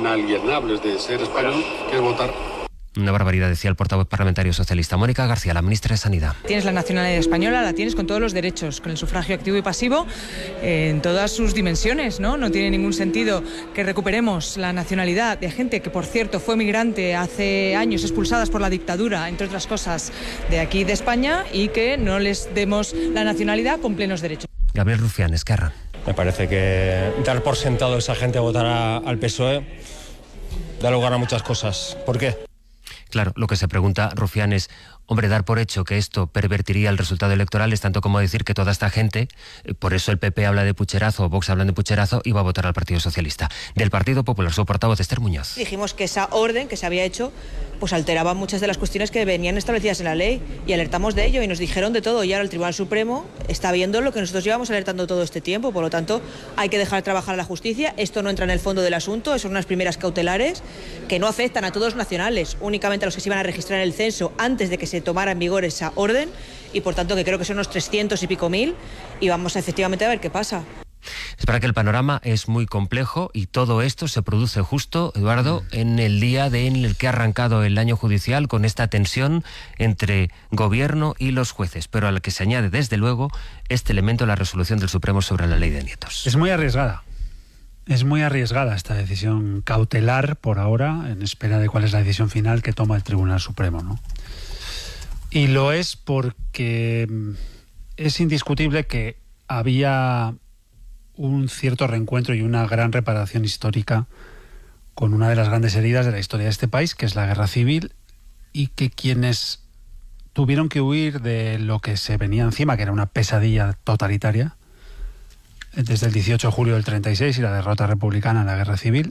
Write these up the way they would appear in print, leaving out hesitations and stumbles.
inalienables de ser español, que es votar. Una barbaridad, decía el portavoz parlamentario socialista. Mónica García, la ministra de Sanidad. Tienes la nacionalidad española, la tienes con todos los derechos, con el sufragio activo y pasivo en todas sus dimensiones, ¿no? No tiene ningún sentido que recuperemos la nacionalidad de gente que, por cierto, fue migrante hace años, expulsadas por la dictadura, entre otras cosas, de aquí de España, y que no les demos la nacionalidad con plenos derechos. Gabriel Rufián, Esquerra. Me parece que dar por sentado a esa gente a votar al PSOE da lugar a muchas cosas. ¿Por qué? Claro, lo que se pregunta Rufián es, hombre, dar por hecho que esto pervertiría el resultado electoral es tanto como decir que toda esta gente, por eso el PP habla de pucherazo o Vox hablan de pucherazo, iba a votar al Partido Socialista. Del Partido Popular, su portavoz, Esther Muñoz. Dijimos que esa orden que se había hecho pues alteraba muchas de las cuestiones que venían establecidas en la ley, y alertamos de ello y nos dijeron de todo, y ahora el Tribunal Supremo está viendo lo que nosotros llevamos alertando todo este tiempo. Por lo tanto, hay que dejar trabajar a la justicia. Esto no entra en el fondo del asunto, son unas primeras cautelares que no afectan a todos los nacionales, únicamente a los que se iban a registrar en el censo antes de que se tomara en vigor esa orden, y por tanto que creo que son unos 300 y pico mil, y vamos efectivamente a ver qué pasa. Es para que el panorama es muy complejo y todo esto se produce justo, Eduardo, en el día en el que ha arrancado el año judicial, con esta tensión entre gobierno y los jueces, pero al que se añade desde luego este elemento, la resolución del Supremo sobre la ley de nietos. Es muy arriesgada. Es muy arriesgada esta decisión cautelar por ahora, en espera de cuál es la decisión final que toma el Tribunal Supremo, ¿no? Y lo es porque es indiscutible que había un cierto reencuentro y una gran reparación histórica con una de las grandes heridas de la historia de este país, que es la guerra civil, y que quienes tuvieron que huir de lo que se venía encima, que era una pesadilla totalitaria, desde el 18 de julio del 36 y la derrota republicana en la guerra civil,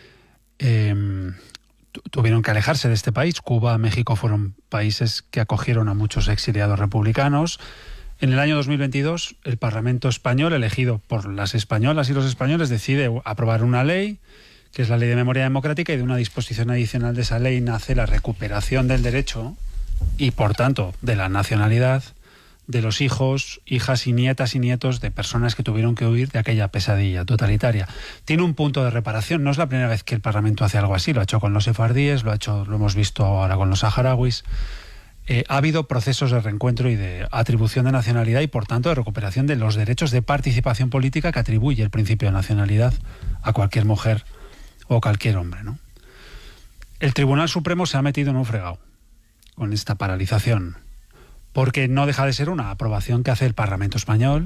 tuvieron que alejarse de este país. Cuba, México fueron países que acogieron a muchos exiliados republicanos. En el año 2022, el Parlamento español, elegido por las españolas y los españoles, decide aprobar una ley, que es la Ley de Memoria Democrática, y de una disposición adicional de esa ley nace la recuperación del derecho y, por tanto, de la nacionalidad de los hijos, hijas y nietos de personas que tuvieron que huir de aquella pesadilla totalitaria. Tiene un punto de reparación. No es la primera vez que el Parlamento hace algo así. Lo ha hecho con los sefardíes, lo hemos visto ahora con los saharauis. Ha habido procesos de reencuentro y de atribución de nacionalidad y, por tanto, de recuperación de los derechos de participación política que atribuye el principio de nacionalidad a cualquier mujer o cualquier hombre, ¿no? El Tribunal Supremo se ha metido en un fregado con esta paralización, porque no deja de ser una aprobación que hace el Parlamento español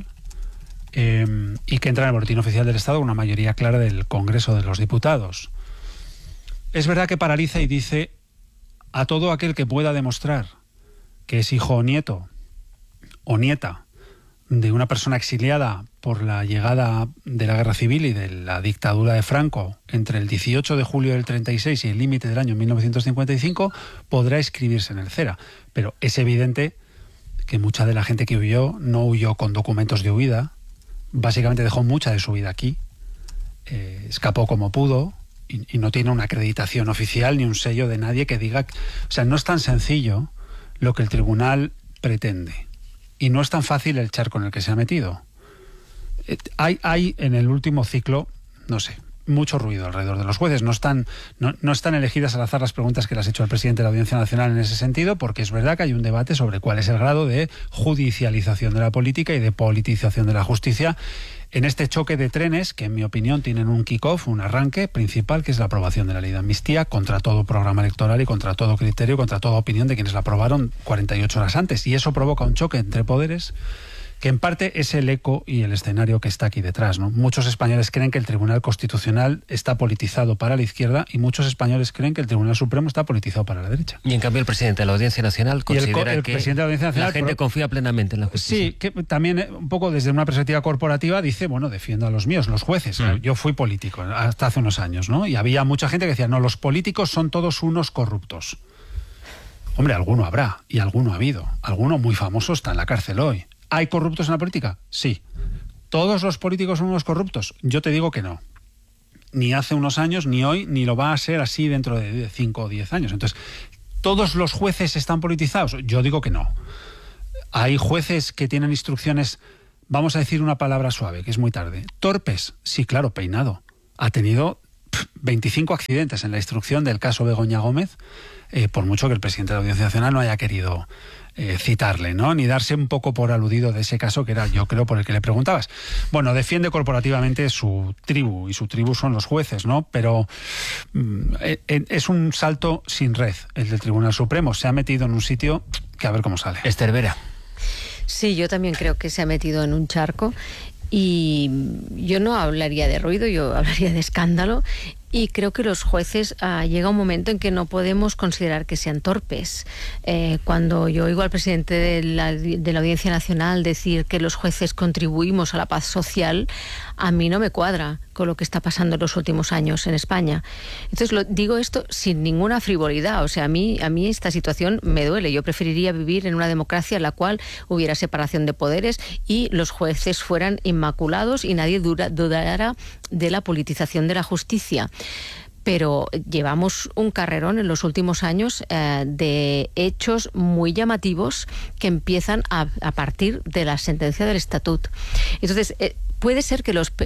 y que entra en el Boletín Oficial del Estado con una mayoría clara del Congreso de los Diputados. Es verdad que paraliza y dice a todo aquel que pueda demostrar que es hijo o nieto o nieta de una persona exiliada por la llegada de la guerra civil y de la dictadura de Franco entre el 18 de julio del 36 y el límite del año 1955, podrá inscribirse en el CERA. Pero es evidente que mucha de la gente que huyó no huyó con documentos de huida, básicamente dejó mucha de su vida aquí, escapó como pudo y no tiene una acreditación oficial ni un sello de nadie que diga... O sea, no es tan sencillo lo que el tribunal pretende y no es tan fácil el charco en el que se ha metido. Hay en el último ciclo, no sé, mucho ruido alrededor de los jueces. No están elegidas al azar las preguntas que le has hecho al presidente de la Audiencia Nacional en ese sentido, porque es verdad que hay un debate sobre cuál es el grado de judicialización de la política y de politización de la justicia en este choque de trenes que, en mi opinión, tienen un kick-off, un arranque principal, que es la aprobación de la ley de amnistía contra todo programa electoral y contra todo criterio, contra toda opinión de quienes la aprobaron 48 horas antes. Y eso provoca un choque entre poderes que en parte es el eco y el escenario que está aquí detrás, ¿no? Muchos españoles creen que el Tribunal Constitucional está politizado para la izquierda y muchos españoles creen que el Tribunal Supremo está politizado para la derecha. Y en cambio el presidente de la Audiencia Nacional considera que presidente de la Audiencia Nacional, la gente confía plenamente en la justicia. Sí, que también un poco desde una perspectiva corporativa dice, bueno, defiendo a los míos, los jueces. Yo fui político hasta hace unos años, ¿no? Y había mucha gente que decía, no, los políticos son todos unos corruptos. Hombre, alguno habrá y alguno ha habido. Alguno muy famoso está en la cárcel hoy. ¿Hay corruptos en la política? Sí. ¿Todos los políticos son unos corruptos? Yo te digo que no. Ni hace unos años, ni hoy, ni lo va a ser así dentro de 5 o 10 años. Entonces, ¿todos los jueces están politizados? Yo digo que no. Hay jueces que tienen instrucciones, vamos a decir una palabra suave, que es muy tarde. ¿Torpes? Sí, claro, Peinado. Ha tenido 25 accidentes en la instrucción del caso Begoña Gómez, por mucho que el presidente de la Audiencia Nacional no haya querido citarle, ¿no? Ni darse un poco por aludido de ese caso que era, yo creo, por el que le preguntabas. Bueno, defiende corporativamente su tribu, y su tribu son los jueces, ¿no? Pero es un salto sin red el del Tribunal Supremo. Se ha metido en un sitio que a ver cómo sale. Esther Vera. Sí, yo también creo que se ha metido en un charco. Y yo no hablaría de ruido, yo hablaría de escándalo. Y creo que los jueces llega un momento en que no podemos considerar que sean torpes. Cuando yo oigo al presidente de la Audiencia Nacional decir que los jueces contribuimos a la paz social, a mí no me cuadra con lo que está pasando en los últimos años en España. Entonces digo esto sin ninguna frivolidad. O sea, a mí esta situación me duele. Yo preferiría vivir en una democracia en la cual hubiera separación de poderes y los jueces fueran inmaculados y nadie dudara de la politización de la justicia. Pero llevamos un carrerón en los últimos años de hechos muy llamativos que empiezan a partir de la sentencia del Estatut. Entonces, puede ser que los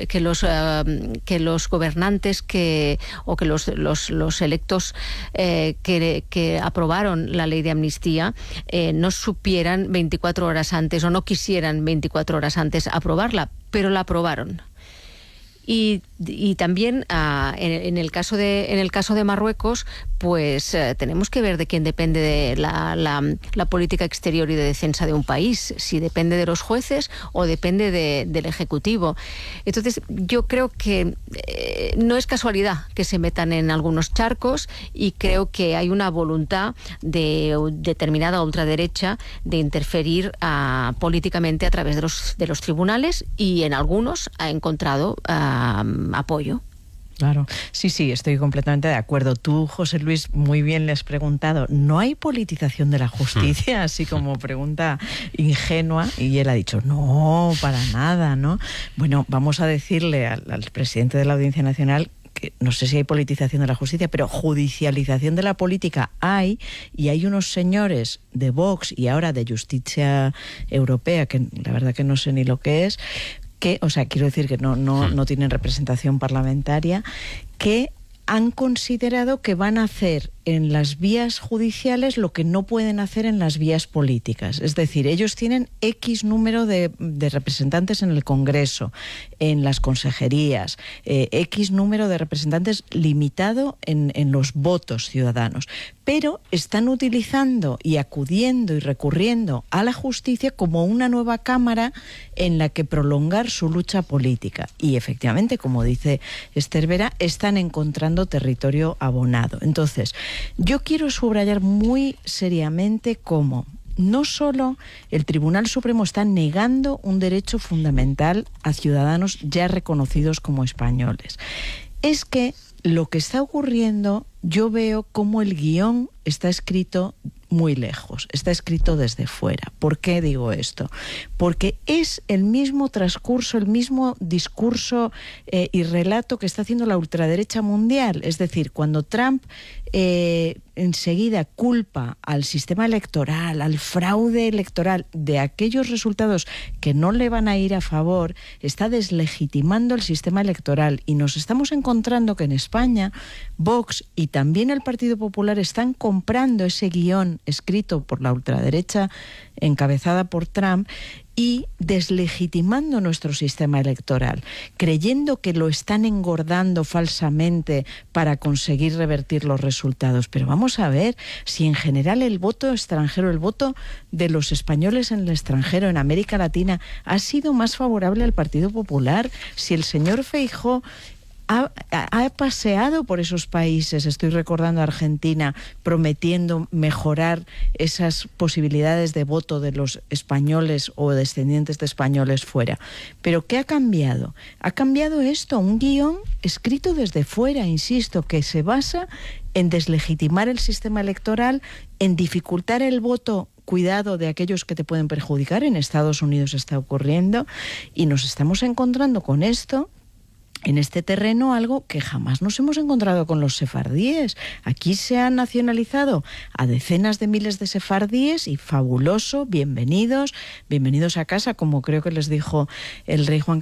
gobernantes o que los electos que aprobaron la ley de amnistía no supieran 24 horas antes o no quisieran 24 horas antes aprobarla, pero la aprobaron. Y también en el caso de Marruecos, pues tenemos que ver de quién depende de la política exterior y de defensa de un país, si depende de los jueces o depende del Ejecutivo. Entonces, yo creo que no es casualidad que se metan en algunos charcos, y creo que hay una voluntad de determinada ultraderecha de interferir políticamente a través de los tribunales, y en algunos ha encontrado apoyo. Claro, sí, estoy completamente de acuerdo. Tú, José Luis, muy bien le has preguntado, ¿no hay politización de la justicia? Así como pregunta ingenua, y él ha dicho, no, para nada, ¿no? Bueno, vamos a decirle al presidente de la Audiencia Nacional que no sé si hay politización de la justicia, pero judicialización de la política hay, y hay unos señores de Vox y ahora de Justicia Europea, que la verdad que no sé ni lo que es, quiero decir que no tienen representación parlamentaria, que han considerado que van a hacer en las vías judiciales lo que no pueden hacer en las vías políticas. Es decir, ellos tienen X número de representantes en el Congreso, en las consejerías, X número de representantes limitado en los votos ciudadanos, pero están utilizando y acudiendo y recurriendo a la justicia como una nueva cámara en la que prolongar su lucha política. Y efectivamente, como dice Esther Vera, están encontrando territorio abonado. Entonces, yo quiero subrayar muy seriamente cómo no solo el Tribunal Supremo está negando un derecho fundamental a ciudadanos ya reconocidos como españoles, es que lo que está ocurriendo, yo veo cómo el guión está escrito muy lejos, está escrito desde fuera. ¿Por qué digo esto? Porque es el mismo transcurso, el mismo discurso y relato que está haciendo la ultraderecha mundial. Es decir, cuando Trump enseguida culpa al sistema electoral, al fraude electoral, de aquellos resultados que no le van a ir a favor, está deslegitimando el sistema electoral. Y nos estamos encontrando que en España Vox y también el Partido Popular están comprando ese guión escrito por la ultraderecha encabezada por Trump y deslegitimando nuestro sistema electoral, creyendo que lo están engordando falsamente para conseguir revertir los resultados. Pero vamos a ver si en general el voto extranjero, el voto de los españoles en el extranjero, en América Latina, ha sido más favorable al Partido Popular. Si el señor Feijóo ha paseado por esos países, estoy recordando a Argentina, prometiendo mejorar esas posibilidades de voto de los españoles o descendientes de españoles fuera. Pero ¿qué ha cambiado? Ha cambiado esto, un guión escrito desde fuera, insisto, que se basa en deslegitimar el sistema electoral, en dificultar el voto, cuidado, de aquellos que te pueden perjudicar. En Estados Unidos está ocurriendo, y nos estamos encontrando con esto, en este terreno, algo que jamás nos hemos encontrado con los sefardíes. Aquí se han nacionalizado a decenas de miles de sefardíes, y fabuloso, bienvenidos a casa, como creo que les dijo el rey Juan Carlos.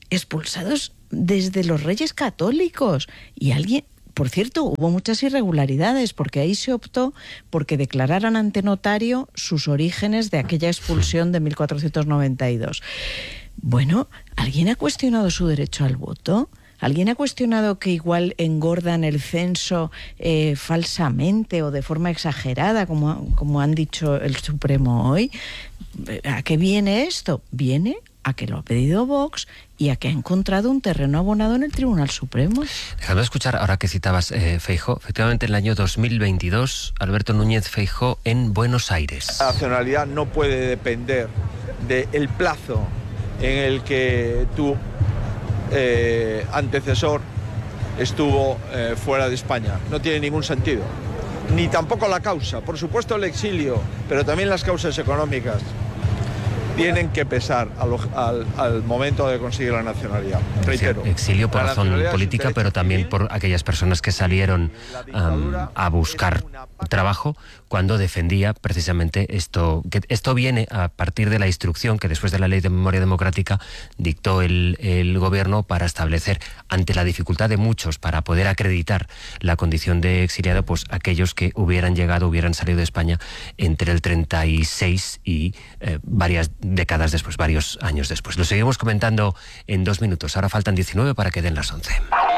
expulsados desde los Reyes Católicos. Y alguien... Por cierto, hubo muchas irregularidades porque ahí se optó porque declararan ante notario sus orígenes de aquella expulsión de 1492. Bueno, ¿alguien ha cuestionado su derecho al voto? ¿Alguien ha cuestionado que igual engordan el censo falsamente o de forma exagerada, como han dicho el Supremo hoy? ¿A qué viene esto? Viene a que lo ha pedido Vox y a que ha encontrado un terreno abonado en el Tribunal Supremo. Déjame escuchar, ahora que citabas Feijóo, efectivamente en el año 2022, Alberto Núñez Feijóo en Buenos Aires. La nacionalidad no puede depender del plazo en el que tu antecesor estuvo fuera de España. No tiene ningún sentido. Ni tampoco la causa. Por supuesto el exilio, pero también las causas económicas tienen que pesar al momento de conseguir la nacionalidad. Reitero. Sí, exilio por razón política, pero también por aquellas personas que salieron a buscar trabajo cuando defendía precisamente esto. Que esto viene a partir de la instrucción que después de la Ley de Memoria Democrática dictó el gobierno para establecer, ante la dificultad de muchos para poder acreditar la condición de exiliado, pues aquellos que hubieran salido de España entre el 36 y varias décadas después, varios años después. Lo seguimos comentando en 2 minutos. Ahora faltan 19 para que den las 11.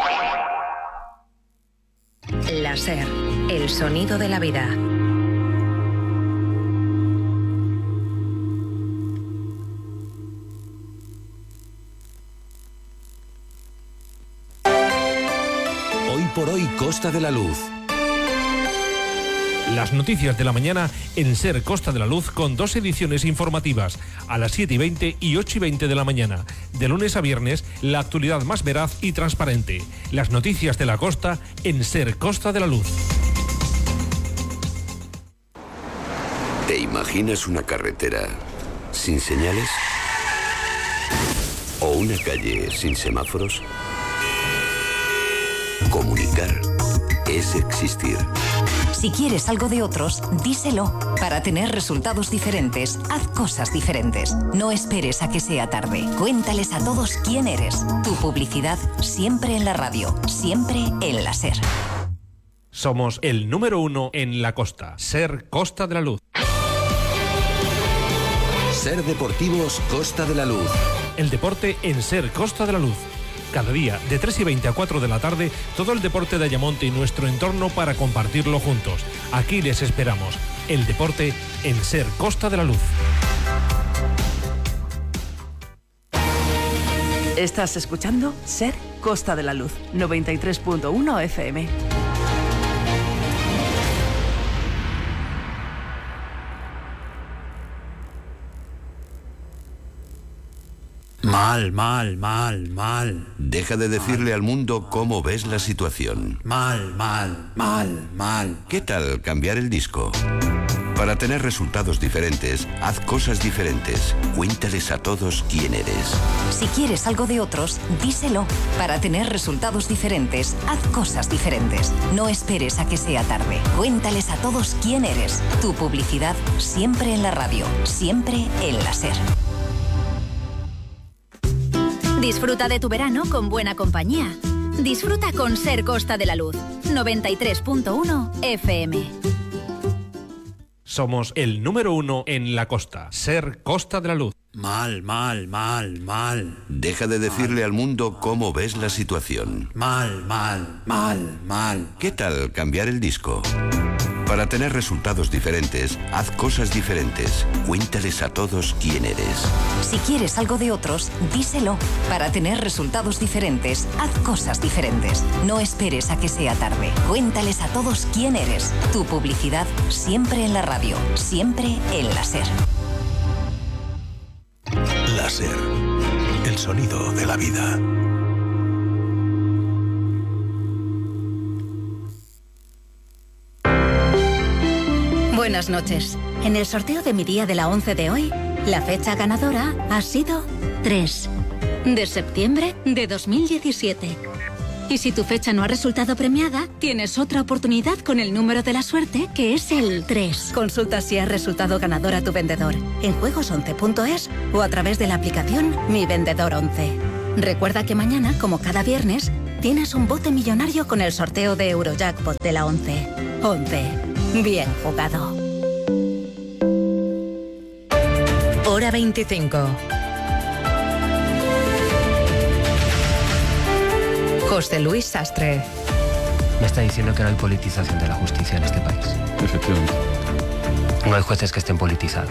La SER, el sonido de la vida. Hoy por hoy, Costa de la Luz. Las noticias de la mañana en SER Costa de la Luz con 2 ediciones informativas, a las 7:20 y 8:20 de la mañana. De lunes a viernes, la actualidad más veraz y transparente. Las noticias de la costa en SER Costa de la Luz. ¿Te imaginas una carretera sin señales? ¿O una calle sin semáforos? Comunicar es existir. Si quieres algo de otros, díselo. Para tener resultados diferentes, haz cosas diferentes. No esperes a que sea tarde. Cuéntales a todos quién eres. Tu publicidad siempre en la radio, siempre en la SER. Somos el número 1 en la costa. SER Costa de la Luz. SER Deportivos Costa de la Luz. El deporte en SER Costa de la Luz. Cada día, de 3:20 a 4 de la tarde, todo el deporte de Ayamonte y nuestro entorno para compartirlo juntos. Aquí les esperamos. El deporte en SER Costa de la Luz. Estás escuchando SER Costa de la Luz, 93.1 FM. Mal. Deja de decirle al mundo cómo ves la situación. Mal. ¿Qué tal cambiar el disco? Para tener resultados diferentes, haz cosas diferentes. Cuéntales a todos quién eres. Si quieres algo de otros, díselo. Para tener resultados diferentes, haz cosas diferentes. No esperes a que sea tarde. Cuéntales a todos quién eres. Tu publicidad siempre en la radio, siempre en la SER. Disfruta de tu verano con buena compañía. Disfruta con SER Costa de la Luz, 93.1 FM. Somos el número 1 en la costa. SER Costa de la Luz. Mal. Deja de decirle al mundo cómo ves la situación. Mal. ¿Qué tal cambiar el disco? Para tener resultados diferentes, haz cosas diferentes. Cuéntales a todos quién eres. Si quieres algo de otros, díselo. Para tener resultados diferentes, haz cosas diferentes. No esperes a que sea tarde. Cuéntales a todos quién eres. Tu publicidad siempre en la radio, siempre en la SER. La SER, el sonido de la vida. Buenas noches. En el sorteo de mi día de la 11 de hoy, la fecha ganadora ha sido 3 de septiembre de 2017. Y si tu fecha no ha resultado premiada, tienes otra oportunidad con el número de la suerte, que es el 3. Consulta si ha resultado ganador a tu vendedor en juegos11.es o a través de la aplicación Mi Vendedor 11. Recuerda que mañana, como cada viernes, tienes un bote millonario con el sorteo de Eurojackpot de la 11. 11. Bien jugado. Hora 25. José Luis Sastre. Me está diciendo que no hay politización de la justicia en este país. Efectivamente. No hay jueces que estén politizados.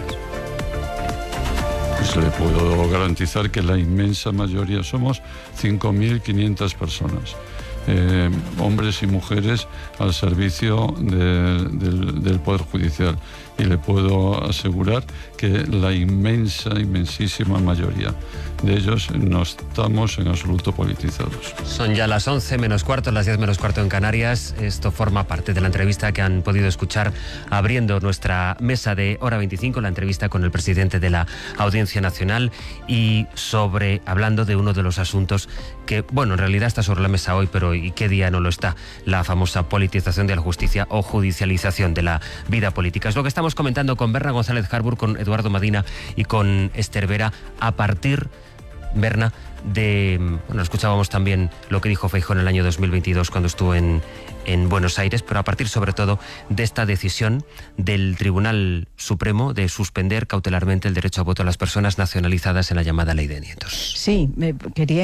Pues le puedo garantizar que la inmensa mayoría, somos 5.500 personas, hombres y mujeres al servicio del Poder Judicial. Y le puedo asegurar que la inmensísima mayoría de ellos no estamos en absoluto politizados. Son ya las 11 menos cuarto, las 10 menos cuarto en Canarias. Esto forma parte de la entrevista que han podido escuchar abriendo nuestra mesa de Hora 25, la entrevista con el presidente de la Audiencia Nacional y hablando de uno de los asuntos que, bueno, en realidad está sobre la mesa hoy, pero ¿y qué día no lo está? La famosa politización de la justicia o judicialización de la vida política. Es lo que estamos comentando con Berna González Harbour, con Eduardo Madina y con Esther Vera a partir, Berna, escuchábamos también lo que dijo Feijóo en el año 2022 cuando estuvo en Buenos Aires, pero a partir sobre todo de esta decisión del Tribunal Supremo de suspender cautelarmente el derecho a voto a las personas nacionalizadas en la llamada Ley de Nietos. Sí, quería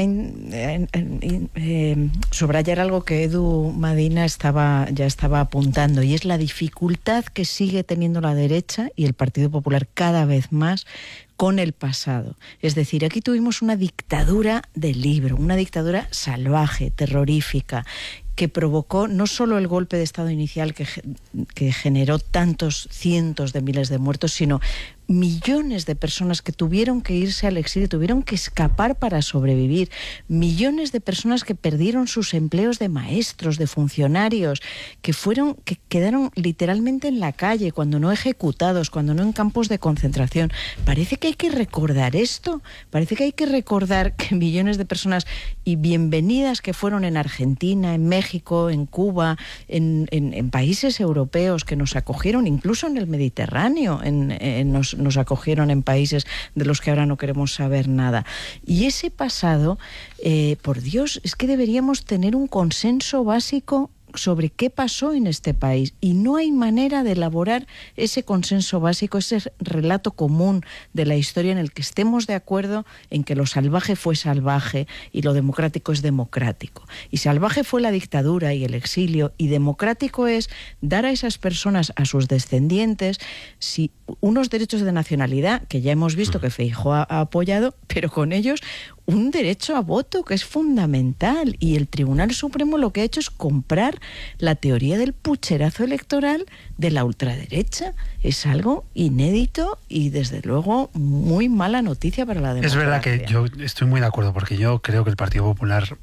subrayar algo que Edu Madina ya estaba apuntando, y es la dificultad que sigue teniendo la derecha y el Partido Popular cada vez más con el pasado. Es decir, aquí tuvimos una dictadura del libro, una dictadura salvaje, terrorífica, que provocó no solo el golpe de Estado inicial que generó tantos cientos de miles de muertos, sino millones de personas que tuvieron que irse al exilio, tuvieron que escapar para sobrevivir, millones de personas que perdieron sus empleos de maestros, de funcionarios, que quedaron literalmente en la calle, cuando no ejecutados, cuando no en campos de concentración. Parece que hay que recordar esto, parece que hay que recordar que millones de personas, y bienvenidas que fueron en Argentina, en México, en Cuba, en países europeos que nos acogieron, incluso en el Mediterráneo, nos acogieron en países de los que ahora no queremos saber nada. Y ese pasado, por Dios, es que deberíamos tener un consenso básico sobre qué pasó en este país, y no hay manera de elaborar ese consenso básico, ese relato común de la historia en el que estemos de acuerdo en que lo salvaje fue salvaje y lo democrático es democrático. Y salvaje fue la dictadura y el exilio, y democrático es dar a esas personas, a sus descendientes, unos derechos de nacionalidad, que ya hemos visto que Feijóo ha apoyado, pero con ellos un derecho a voto que es fundamental. Y el Tribunal Supremo lo que ha hecho es comprar la teoría del pucherazo electoral de la ultraderecha. Es algo inédito y desde luego muy mala noticia para la democracia. Es verdad que yo estoy muy de acuerdo, porque yo creo que el Partido Popular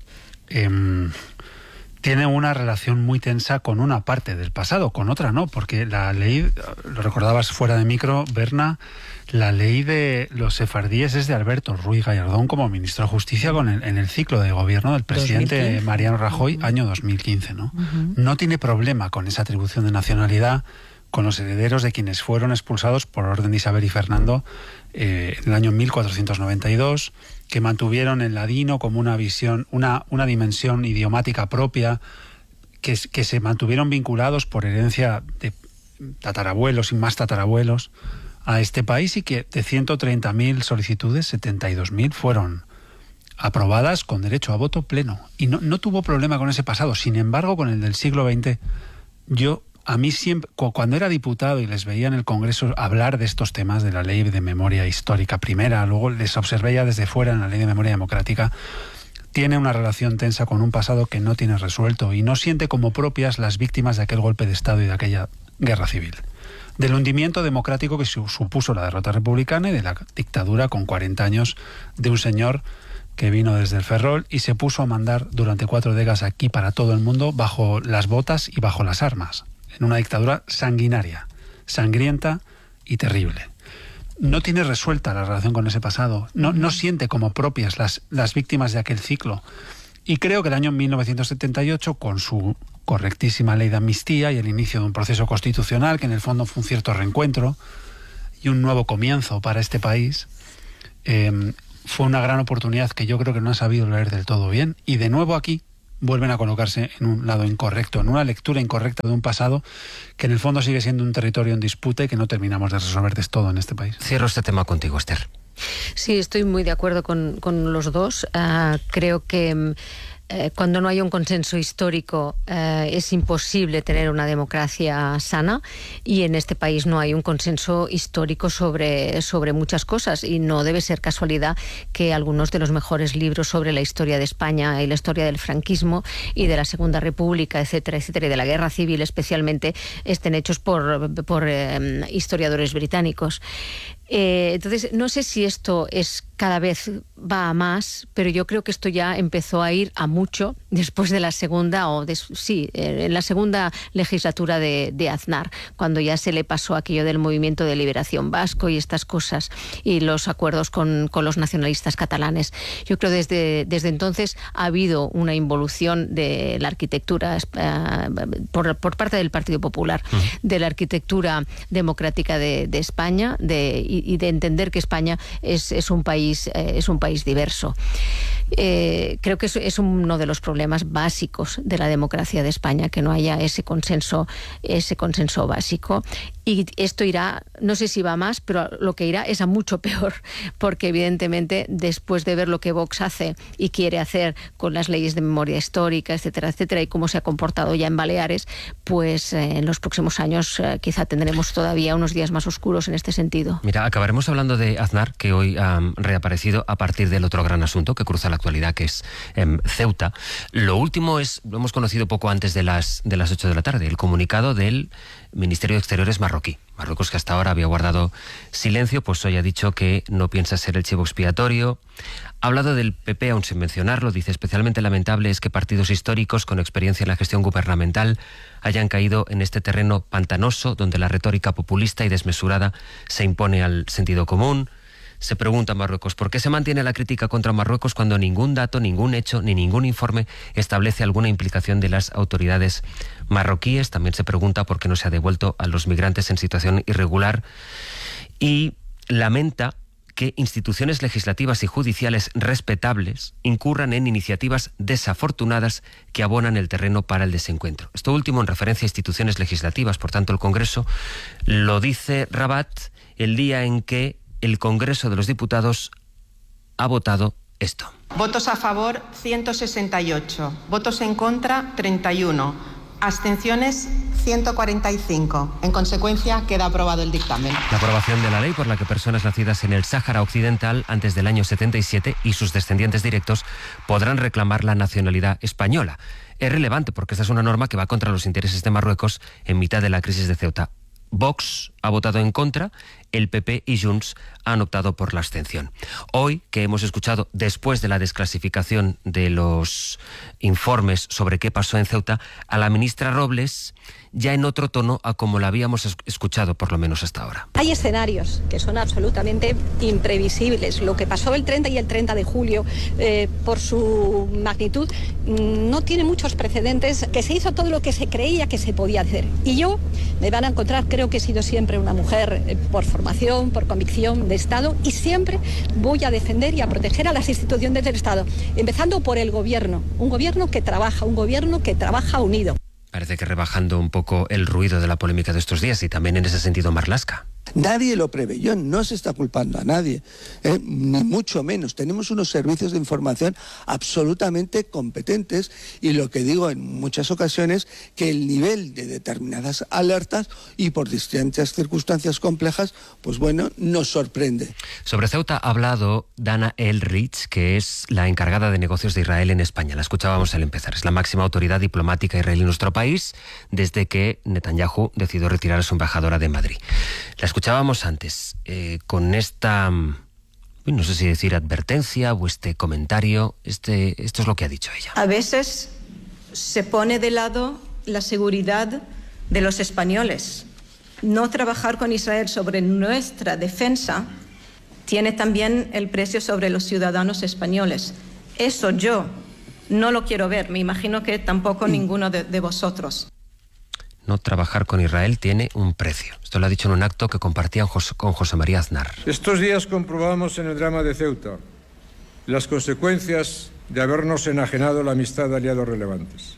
tiene una relación muy tensa con una parte del pasado, con otra no, porque la ley, lo recordabas fuera de micro, Berna, la ley de los sefardíes es de Alberto Ruiz Gallardón como ministro de Justicia en el ciclo de gobierno del presidente 2015. Mariano Rajoy, año 2015, ¿no? No tiene problema con esa atribución de nacionalidad con los herederos de quienes fueron expulsados por orden de Isabel y Fernando en el año 1492, que mantuvieron el ladino como una visión, una dimensión idiomática propia, que se mantuvieron vinculados por herencia de tatarabuelos y más tatarabuelos a este país, y que de 130.000 solicitudes, 72.000 fueron aprobadas con derecho a voto pleno. Y no tuvo problema con ese pasado. Sin embargo, con el del siglo XX, a mí siempre, cuando era diputado y les veía en el Congreso hablar de estos temas, de la ley de memoria histórica primera, luego les observé ya desde fuera en la ley de memoria democrática, tiene una relación tensa con un pasado que no tiene resuelto y no siente como propias las víctimas de aquel golpe de Estado y de aquella guerra civil, del hundimiento democrático que supuso la derrota republicana y de la dictadura con 40 años de un señor que vino desde el Ferrol y se puso a mandar durante 4 décadas aquí para todo el mundo bajo las botas y bajo las armas, en una dictadura sanguinaria, sangrienta y terrible. No tiene resuelta la relación con ese pasado, no siente como propias las víctimas de aquel ciclo. Y creo que el año 1978, con su correctísima ley de amnistía y el inicio de un proceso constitucional que en el fondo fue un cierto reencuentro y un nuevo comienzo para este país, fue una gran oportunidad que yo creo que no han sabido leer del todo bien, y de nuevo aquí vuelven a colocarse en un lado incorrecto, en una lectura incorrecta de un pasado que en el fondo sigue siendo un territorio en disputa y que no terminamos de resolver del todo en este país. Cierro este tema contigo, Esther. Sí, estoy muy de acuerdo con los dos. Creo que cuando no hay un consenso histórico es imposible tener una democracia sana, y en este país no hay un consenso histórico sobre muchas cosas, y no debe ser casualidad que algunos de los mejores libros sobre la historia de España y la historia del franquismo y de la Segunda República, etcétera, etcétera, y de la Guerra Civil especialmente, estén hechos por historiadores británicos. Entonces, no sé si esto cada vez va a más, pero yo creo que esto ya empezó a ir a mucho después de la segunda, en la segunda legislatura de Aznar, cuando ya se le pasó aquello del movimiento de liberación vasco y estas cosas, y los acuerdos con los nacionalistas catalanes. Yo creo que desde entonces ha habido una involución de la arquitectura por parte del Partido Popular, de la arquitectura democrática de España, y de entender que España es un país diverso. Creo que es uno de los problemas básicos de la democracia de España, que no haya ese consenso básico. Y esto irá, no sé si va más, pero lo que irá es a mucho peor, porque evidentemente después de ver lo que Vox hace y quiere hacer con las leyes de memoria histórica, etcétera, etcétera, y cómo se ha comportado ya en Baleares, pues en los próximos años quizá tendremos todavía unos días más oscuros en este sentido. Mira, acabaremos hablando de Aznar, que hoy ha reaparecido a partir del otro gran asunto que cruza la actualidad, que es Ceuta. Lo último lo hemos conocido poco antes de las 8 de la tarde, el comunicado del Ministerio de Exteriores marroquí. Marruecos, que hasta ahora había guardado silencio, pues hoy ha dicho que no piensa ser el chivo expiatorio. Ha hablado del PP, aún sin mencionarlo. Dice: especialmente lamentable es que partidos históricos con experiencia en la gestión gubernamental hayan caído en este terreno pantanoso, donde la retórica populista y desmesurada se impone al sentido común. Se pregunta Marruecos: ¿por qué se mantiene la crítica contra Marruecos cuando ningún dato, ningún hecho ni ningún informe establece alguna implicación de las autoridades marroquíes? También se pregunta por qué no se ha devuelto a los migrantes en situación irregular, y lamenta que instituciones legislativas y judiciales respetables incurran en iniciativas desafortunadas que abonan el terreno para el desencuentro. Esto último en referencia a instituciones legislativas, por tanto el Congreso. Lo dice Rabat el día en que el Congreso de los Diputados ha votado esto. Votos a favor 168, votos en contra 31, abstenciones 145. En consecuencia, queda aprobado el dictamen. La aprobación de la ley por la que personas nacidas en el Sáhara Occidental antes del año 77 y sus descendientes directos podrán reclamar la nacionalidad española. Es relevante porque esta es una norma que va contra los intereses de Marruecos en mitad de la crisis de Ceuta. Vox ha votado en contra, el PP y Junts han optado por la abstención. Hoy, que hemos escuchado, después de la desclasificación de los informes sobre qué pasó en Ceuta, a la ministra Robles, ya en otro tono a como la habíamos escuchado, por lo menos hasta ahora. Hay escenarios que son absolutamente imprevisibles. Lo que pasó el 30 y el 30 de julio, por su magnitud, no tiene muchos precedentes, que se hizo todo lo que se creía que se podía hacer. Y yo, me van a encontrar, creo que he sido siempre una mujer por formación, por convicción de Estado, y siempre voy a defender y a proteger a las instituciones del Estado, empezando por el gobierno, un gobierno que trabaja unido. Parece que rebajando un poco el ruido de la polémica de estos días, y también en ese sentido Marlaska. Nadie lo preveyó, no se está culpando a nadie, ni mucho menos. Tenemos unos servicios de información absolutamente competentes, y lo que digo en muchas ocasiones, que el nivel de determinadas alertas y por distintas circunstancias complejas, pues bueno, nos sorprende. Sobre Ceuta ha hablado Dana Elrich, que es la encargada de negocios de Israel en España. La escuchábamos al empezar. Es la máxima autoridad diplomática israelí en nuestro país desde que Netanyahu decidió retirar a su embajadora de Madrid. La escuchábamos antes con esta, no sé si decir advertencia o este comentario. Esto es lo que ha dicho ella. A veces se pone de lado la seguridad de los españoles. No trabajar con Israel sobre nuestra defensa tiene también el precio sobre los ciudadanos españoles. Eso yo no lo quiero ver. Me imagino que tampoco ninguno de vosotros. No trabajar con Israel tiene un precio. Esto lo ha dicho en un acto que compartían con José María Aznar. Estos días comprobamos en el drama de Ceuta las consecuencias de habernos enajenado la amistad de aliados relevantes.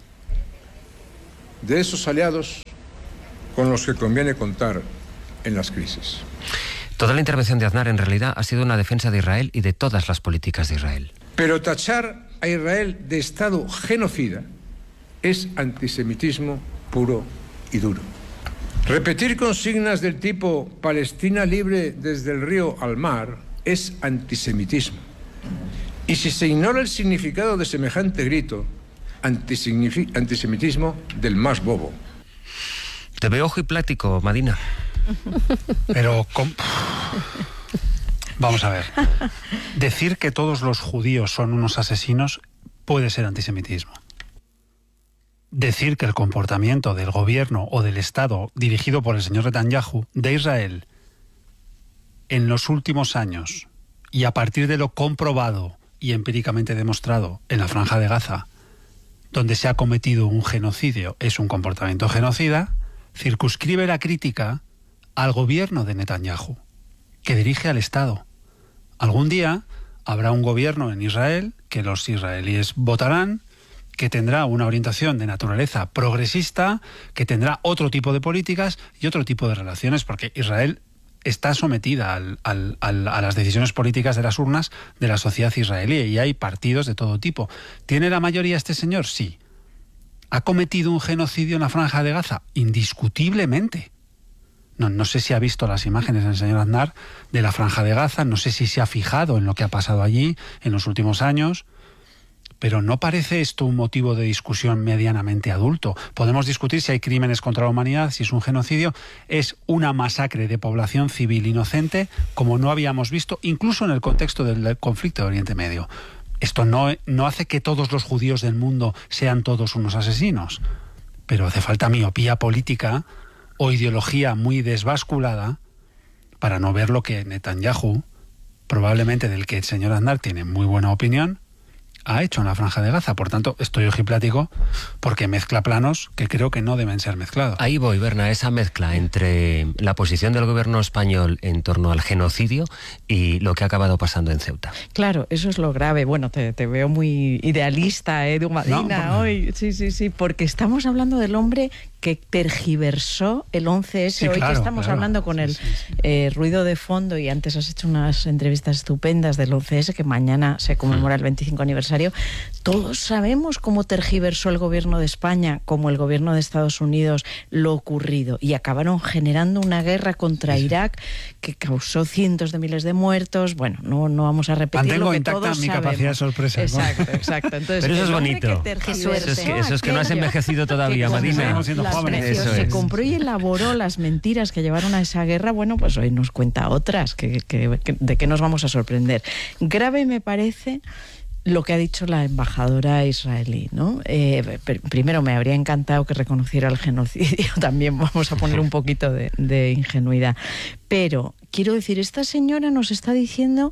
De esos aliados con los que conviene contar en las crisis. Toda la intervención de Aznar en realidad ha sido una defensa de Israel y de todas las políticas de Israel. Pero tachar a Israel de Estado genocida es antisemitismo puro y duro. Repetir consignas del tipo Palestina libre desde el río al mar es antisemitismo. Y si se ignora el significado de semejante grito, antisemitismo del más bobo. Te veo ojiplático, Madina. Pero vamos a ver. Decir que todos los judíos son unos asesinos puede ser antisemitismo. Decir que el comportamiento del gobierno o del Estado dirigido por el señor Netanyahu de Israel en los últimos años, y a partir de lo comprobado y empíricamente demostrado en la Franja de Gaza, donde se ha cometido un genocidio, es un comportamiento genocida, circunscribe la crítica al gobierno de Netanyahu, que dirige al Estado. Algún día habrá un gobierno en Israel que los israelíes votarán, que tendrá una orientación de naturaleza progresista, que tendrá otro tipo de políticas y otro tipo de relaciones, porque Israel está sometida a las decisiones políticas de las urnas de la sociedad israelí, y hay partidos de todo tipo. ¿Tiene la mayoría este señor? Sí. ¿Ha cometido un genocidio en la Franja de Gaza? Indiscutiblemente. No sé si ha visto las imágenes del señor Aznar de la Franja de Gaza, no sé si se ha fijado en lo que ha pasado allí en los últimos años, pero ¿no parece esto un motivo de discusión medianamente adulto? Podemos discutir si hay crímenes contra la humanidad, si es un genocidio. Es una masacre de población civil inocente como no habíamos visto, incluso en el contexto del conflicto de Oriente Medio. Esto no hace que todos los judíos del mundo sean todos unos asesinos, pero hace falta miopía política o ideología muy desbasculada para no ver lo que Netanyahu, probablemente del que el señor Aznar tiene muy buena opinión, ha hecho en la Franja de Gaza. Por tanto, estoy ojiplático porque mezcla planos que creo que no deben ser mezclados. Ahí voy, Berna, esa mezcla entre la posición del gobierno español en torno al genocidio y lo que ha acabado pasando en Ceuta. Claro, eso es lo grave. Bueno, te veo muy idealista, Edu Madina, ¿no? Hoy. Sí, porque estamos hablando del hombre que tergiversó el 11S. Sí, hoy que estamos hablando con el ruido de fondo, y antes has hecho unas entrevistas estupendas del 11S, que mañana se conmemora el 25 aniversario. Todos sabemos cómo tergiversó el gobierno de España, como el gobierno de Estados Unidos, lo ocurrido, y acabaron generando una guerra contra Irak que causó cientos de miles de muertos. Bueno, no vamos a repetir Mantengo lo que intacta todos mi sabemos. capacidad de sorpresa. Exacto. Entonces, pero eso es bonito. Eso es que no has envejecido todavía, Madina. Se compró y elaboró las mentiras que llevaron a esa guerra. Bueno, pues hoy nos cuenta otras, de qué nos vamos a sorprender. Grave me parece lo que ha dicho la embajadora israelí, ¿no? Primero, me habría encantado que reconociera el genocidio, también vamos a poner un poquito de ingenuidad. Pero, quiero decir, esta señora nos está diciendo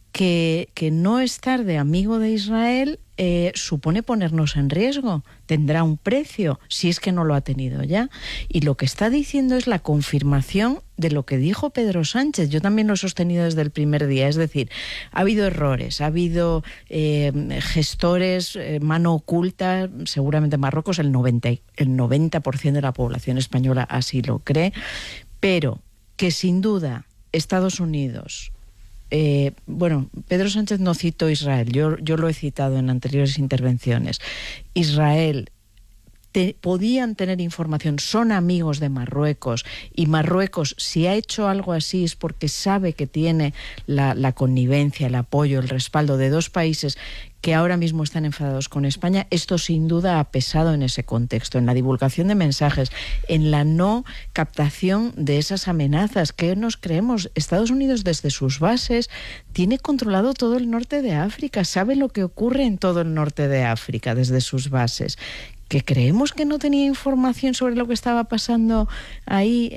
que no estar de amigo de Israel supone ponernos en riesgo, tendrá un precio, si es que no lo ha tenido ya. Y lo que está diciendo es la confirmación de lo que dijo Pedro Sánchez. Yo también lo he sostenido desde el primer día, es decir, ha habido errores, ha habido gestores, mano oculta, seguramente Marruecos, el 90% de la población española así lo cree, pero que sin duda Estados Unidos... Pedro Sánchez no citó Israel, yo lo he citado en anteriores intervenciones. Israel podían tener información, son amigos de Marruecos, y Marruecos, si ha hecho algo así, es porque sabe que tiene la connivencia, el apoyo, el respaldo de dos países que ahora mismo están enfadados con España. Esto sin duda ha pesado en ese contexto, en la divulgación de mensajes, en la no captación de esas amenazas. ¿Qué nos creemos? Estados Unidos, desde sus bases, tiene controlado todo el norte de África, sabe lo que ocurre en todo el norte de África desde sus bases. ¿Que creemos que no tenía información sobre lo que estaba pasando ahí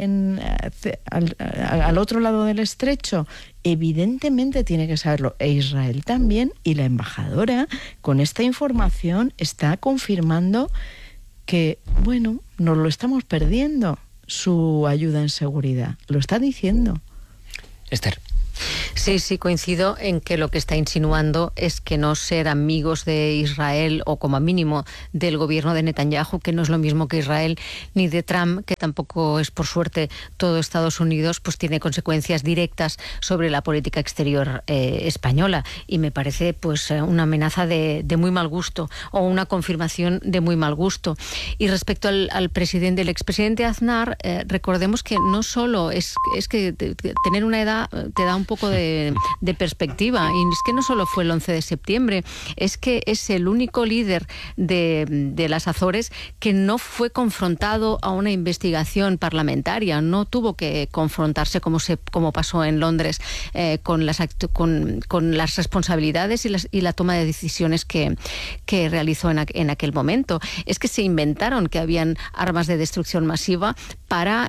al otro lado del estrecho? Evidentemente tiene que saberlo, e Israel también, y la embajadora con esta información está confirmando que, bueno, nos lo estamos perdiendo, su ayuda en seguridad, lo está diciendo. Esther. Sí, coincido en que lo que está insinuando es que no ser amigos de Israel o como mínimo del gobierno de Netanyahu, que no es lo mismo que Israel, ni de Trump, que tampoco es por suerte todo Estados Unidos, pues tiene consecuencias directas sobre la política exterior española, y me parece pues una amenaza de muy mal gusto, o una confirmación de muy mal gusto. Y respecto al presidente, el expresidente Aznar, recordemos que no solo es que tener una edad te da un poco de perspectiva, y es que no solo fue el 11 de septiembre, es que es el único líder de las Azores que no fue confrontado a una investigación parlamentaria, no tuvo que confrontarse como pasó en Londres con las responsabilidades y la toma de decisiones que realizó en aquel momento. Es que se inventaron que habían armas de destrucción masiva para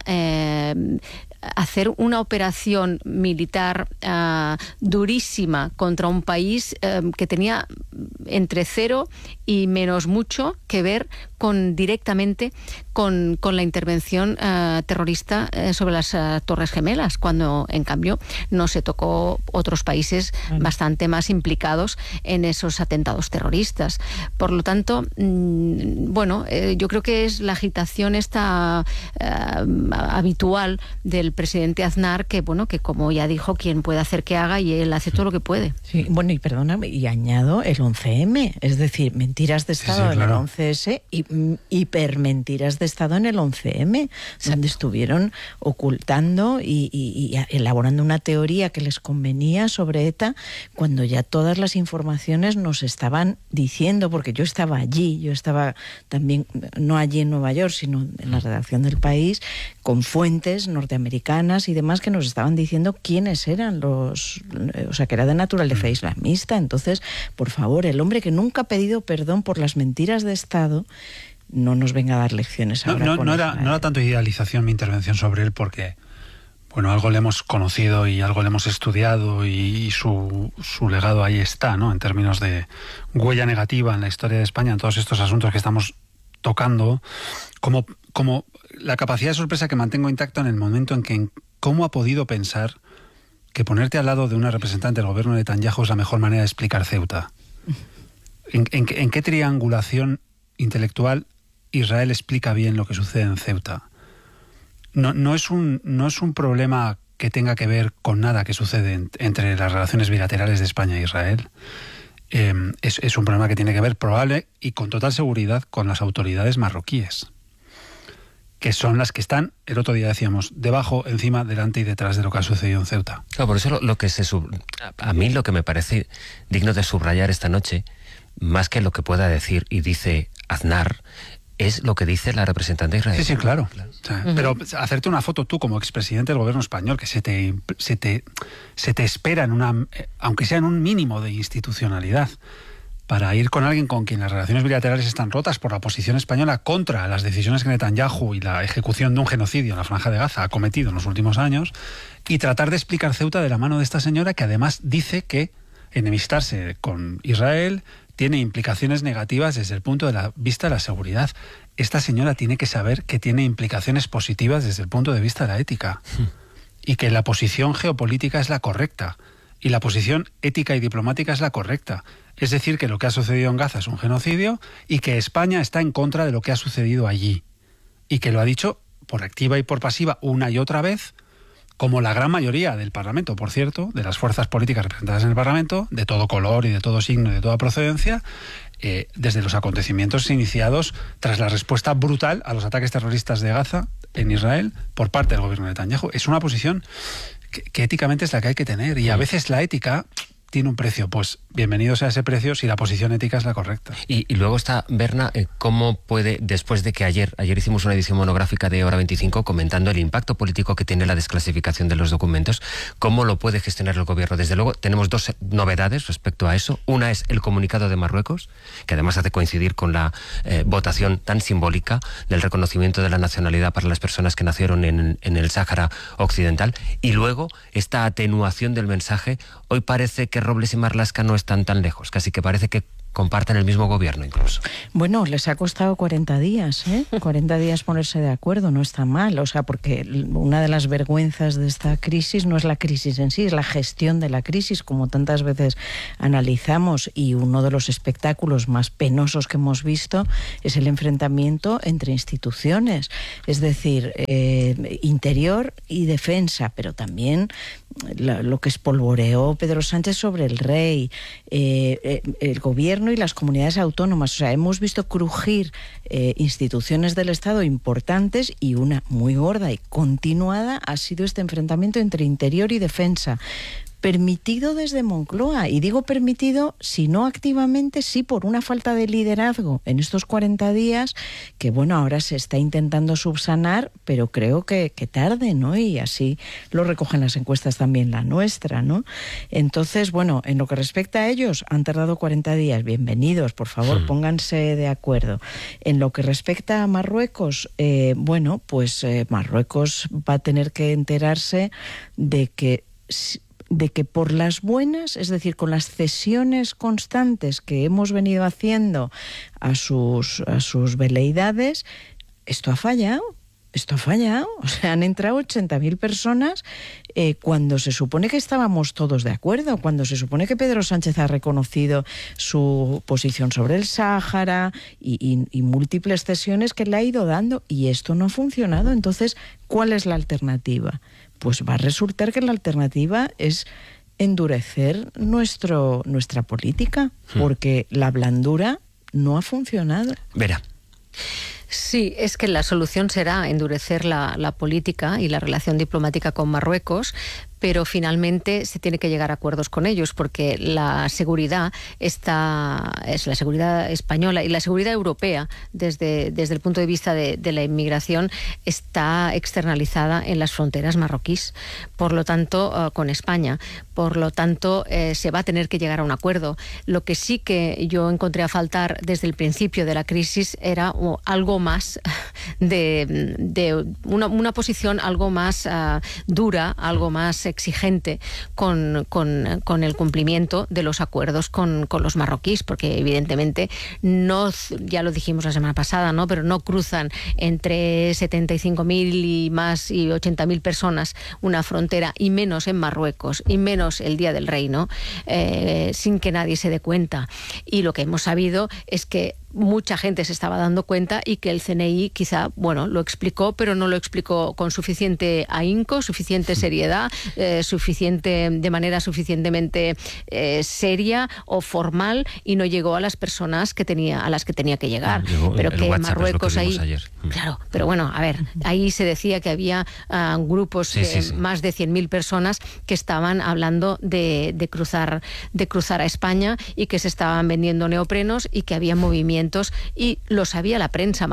hacer una operación militar durísima contra un país que tenía entre 0 y menos mucho que ver directamente con la intervención terrorista sobre las Torres Gemelas, cuando en cambio no se tocó otros países bastante más implicados en esos atentados terroristas. Por lo tanto, yo creo que es la agitación esta habitual del presidente Aznar, que como ya dijo, quien puede hacer que haga, y él hace todo lo que puede. Sí, y perdóname, y añado el 11M, es decir, mentiras de Estado en el 11S y hipermentiras de Estado en el 11M, donde estuvieron ocultando y elaborando una teoría que les convenía sobre ETA, cuando ya todas las informaciones nos estaban diciendo, porque yo estaba allí, yo estaba también, no allí en Nueva York, sino en la redacción del País, con fuentes norteamericanas y demás que nos estaban diciendo quiénes eran que era de naturaleza islamista. Entonces, por favor, el hombre que nunca ha pedido perdón por las mentiras de Estado, no nos venga a dar lecciones ahora. No era tanto idealización mi intervención sobre él, porque algo le hemos conocido y algo le hemos estudiado, y su legado ahí está, ¿no? En términos de huella negativa en la historia de España, en todos estos asuntos que estamos tocando, como la capacidad de sorpresa que mantengo intacto en el momento en que cómo ha podido pensar que ponerte al lado de una representante del gobierno de Netanyahu es la mejor manera de explicar Ceuta. ¿En qué triangulación intelectual Israel explica bien lo que sucede en Ceuta? No es un problema que tenga que ver con nada que sucede entre las relaciones bilaterales de España e Israel. Es un problema que tiene que ver, probable y con total seguridad, con las autoridades marroquíes, que son las que están, el otro día decíamos, debajo, encima, delante y detrás de lo que ha sucedido en Ceuta. Claro, por eso a mí lo que me parece digno de subrayar esta noche, más que lo que pueda decir y dice Aznar, es lo que dice la representante israelí. Sí, claro. O sea, pero hacerte una foto tú como expresidente del gobierno español, que se te espera aunque sea en un mínimo de institucionalidad, para ir con alguien con quien las relaciones bilaterales están rotas por la posición española contra las decisiones que Netanyahu y la ejecución de un genocidio en la Franja de Gaza ha cometido en los últimos años, y tratar de explicar Ceuta de la mano de esta señora, que además dice que enemistarse con Israel tiene implicaciones negativas desde el punto de vista de la seguridad. Esta señora tiene que saber que tiene implicaciones positivas desde el punto de vista de la ética, y que la posición geopolítica es la correcta y la posición ética y diplomática es la correcta. Es decir, que lo que ha sucedido en Gaza es un genocidio y que España está en contra de lo que ha sucedido allí, y que lo ha dicho por activa y por pasiva una y otra vez, como la gran mayoría del Parlamento, por cierto, de las fuerzas políticas representadas en el Parlamento, de todo color y de todo signo y de toda procedencia, desde los acontecimientos iniciados tras la respuesta brutal a los ataques terroristas de Gaza en Israel por parte del gobierno de Netanyahu. Es una posición que éticamente es la que hay que tener, y a veces la ética tiene un precio. Pues bienvenido sea ese precio si la posición ética es la correcta. Y luego está, Berna, ¿cómo puede, después de que ayer hicimos una edición monográfica de Hora 25 comentando el impacto político que tiene la desclasificación de los documentos, cómo lo puede gestionar el gobierno? Desde luego tenemos dos novedades respecto a eso. Una es el comunicado de Marruecos, que además hace coincidir con la votación tan simbólica del reconocimiento de la nacionalidad para las personas que nacieron en el Sáhara Occidental. Y luego esta atenuación del mensaje. Hoy parece que Robles y Marlaska no están tan lejos, casi que parece que comparten el mismo gobierno incluso. Bueno, les ha costado 40 días, 40 días ponerse de acuerdo, no está mal, o sea, porque una de las vergüenzas de esta crisis no es la crisis en sí, es la gestión de la crisis, como tantas veces analizamos, y uno de los espectáculos más penosos que hemos visto es el enfrentamiento entre instituciones, es decir, interior y defensa, pero también lo que espolvoreó Pedro Sánchez sobre el rey, el gobierno y las comunidades autónomas. O sea, hemos visto crujir instituciones del Estado importantes, y una muy gorda y continuada ha sido este enfrentamiento entre interior y defensa, permitido desde Moncloa, y digo permitido, si no activamente, sí por una falta de liderazgo en estos 40 días, que bueno, ahora se está intentando subsanar, pero creo que tarde, ¿no? Y así lo recogen las encuestas también, la nuestra, ¿no? Entonces, bueno, en lo que respecta a ellos, han tardado 40 días, bienvenidos, por favor, pónganse de acuerdo. En lo que respecta a Marruecos, bueno, pues Marruecos va a tener que enterarse de que por las buenas, es decir, con las cesiones constantes que hemos venido haciendo a sus veleidades, esto ha fallado. O sea, han entrado 80.000 personas cuando se supone que estábamos todos de acuerdo, cuando se supone que Pedro Sánchez ha reconocido su posición sobre el Sáhara y múltiples cesiones que le ha ido dando, y esto no ha funcionado. Entonces, ¿cuál es la alternativa? Pues va a resultar que la alternativa es endurecer nuestra política, porque la blandura no ha funcionado. Vera. Sí, es que la solución será endurecer la política y la relación diplomática con Marruecos, pero finalmente se tiene que llegar a acuerdos con ellos, porque la seguridad es la seguridad española y la seguridad europea desde el punto de vista de la inmigración está externalizada en las fronteras marroquíes, por lo tanto, con España. Por lo tanto, se va a tener que llegar a un acuerdo. Lo que sí que yo encontré a faltar desde el principio de la crisis era algo más de una posición algo más dura, algo más exigente con el cumplimiento de los acuerdos con los marroquíes, porque evidentemente no, ya lo dijimos la semana pasada, ¿no? Pero no cruzan entre 75.000 y más y 80.000 personas una frontera, y menos en Marruecos, y menos el Día del Rey, ¿no? Sin que nadie se dé cuenta. Y lo que hemos sabido es que mucha gente se estaba dando cuenta, y que el CNI quizá, bueno, lo explicó, pero no lo explicó con suficiente ahínco, suficiente seriedad, de manera suficientemente seria o formal, y no llegó a las personas a las que tenía que llegar. Pero que Marruecos ahí... Claro, pero bueno, a ver, ahí se decía que había grupos, más de 100.000 personas que estaban hablando de cruzar a España, y que se estaban vendiendo neoprenos, y que había movimientos, y lo sabía la prensa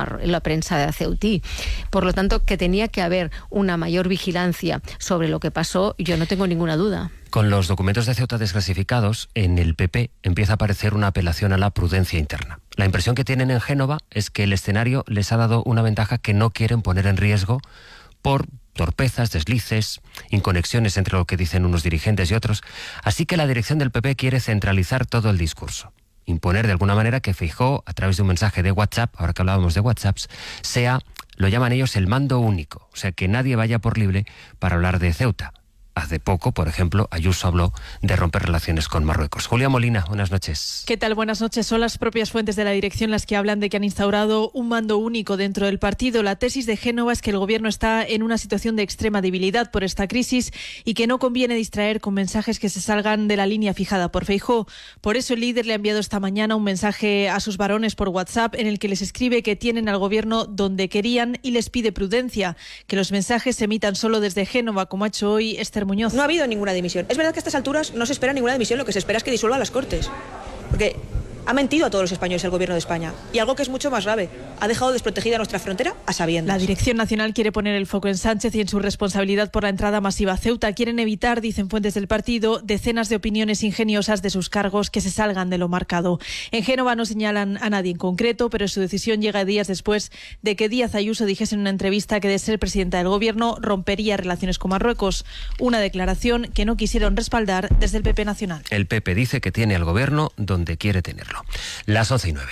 de Ceutí. Por lo tanto, que tenía que haber una mayor vigilancia sobre lo que pasó, yo no tengo ninguna duda. Con los documentos de Ceuta desclasificados, en el PP empieza a aparecer una apelación a la prudencia interna. La impresión que tienen en Génova es que el escenario les ha dado una ventaja que no quieren poner en riesgo por torpezas, deslices, inconexiones entre lo que dicen unos dirigentes y otros. Así que la dirección del PP quiere centralizar todo el discurso. Imponer de alguna manera que Feijóo, a través de un mensaje de WhatsApp, ahora que hablábamos de WhatsApps, sea, lo llaman ellos, el mando único. O sea, que nadie vaya por libre para hablar de Ceuta. Hace poco, por ejemplo, Ayuso habló de romper relaciones con Marruecos. Julia Molina, buenas noches. ¿Qué tal? Buenas noches. Son las propias fuentes de la dirección las que hablan de que han instaurado un mando único dentro del partido. La tesis de Génova es que el gobierno está en una situación de extrema debilidad por esta crisis, y que no conviene distraer con mensajes que se salgan de la línea fijada por Feijóo. Por eso el líder le ha enviado esta mañana un mensaje a sus varones por WhatsApp, en el que les escribe que tienen al gobierno donde querían, y les pide prudencia, que los mensajes se emitan solo desde Génova, como ha hecho hoy Esther Muñoz. No ha habido ninguna dimisión. Es verdad que a estas alturas no se espera ninguna dimisión, lo que se espera es que disuelva las Cortes. Porque ha mentido a todos los españoles el gobierno de España. Y algo que es mucho más grave, ha dejado desprotegida nuestra frontera a sabiendas. La Dirección Nacional quiere poner el foco en Sánchez y en su responsabilidad por la entrada masiva a Ceuta. Quieren evitar, dicen fuentes del partido, decenas de opiniones ingeniosas de sus cargos que se salgan de lo marcado. En Génova no señalan a nadie en concreto, pero su decisión llega días después de que Díaz Ayuso dijese en una entrevista que, de ser presidenta del gobierno, rompería relaciones con Marruecos. Una declaración que no quisieron respaldar desde el PP nacional. El PP dice que tiene al gobierno donde quiere tenerlo. decirlo. Las 11:09.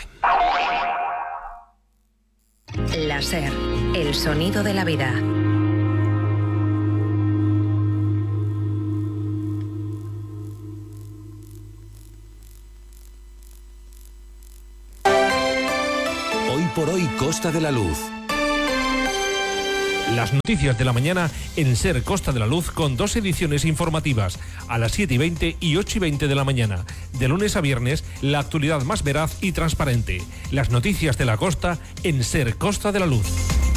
La SER, el sonido de la vida. Hoy por hoy, Costa de la Luz. Las noticias de la mañana en SER Costa de la Luz con 2 ediciones informativas, a las 7:20 y 8:20 de la mañana. De lunes a viernes, la actualidad más veraz y transparente. Las noticias de la costa en SER Costa de la Luz.